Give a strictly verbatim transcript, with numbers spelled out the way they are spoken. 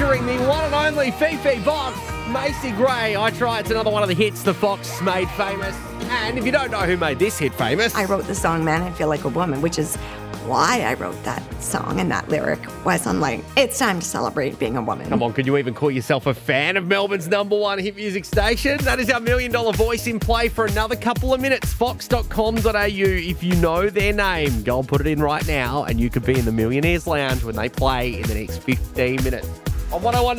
featuring the one and only Fifi Fox, Macy Gray. I Try. It's another one of the hits the Fox made famous. And if you don't know who made this hit famous, I wrote the song Man, I Feel Like a Woman, which is why I wrote that song, and that lyric was I'm like, it's time to celebrate being a woman. Come on, could you even call yourself a fan of Melbourne's number one hit music station? That is our million dollar voice in play for another couple of minutes. fox dot com dot a u. If you know their name, go and put it in right now, and you could be in the Millionaires Lounge when they play in the next fifteen minutes. On one oh one